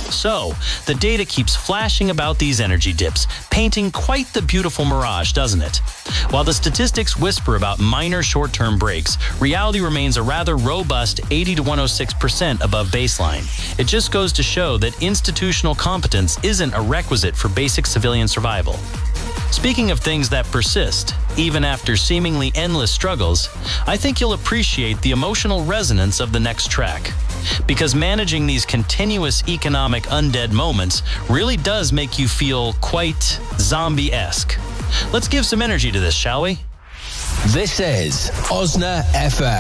So, the data keeps flashing about these energy dips, painting quite the beautiful mirage, doesn't it? While the statistics whisper about minor short-term breaks, reality remains a rather robust 80 to 106% above baseline. It just goes to show that institutional competence isn't a requisite for basic civilian survival. Speaking of things that persist, even after seemingly endless struggles, I think you'll appreciate the emotional resonance of the next track. Because managing these continuous economic undead moments really does make you feel quite zombie-esque. Let's give some energy to this, shall we? This is Osna FM.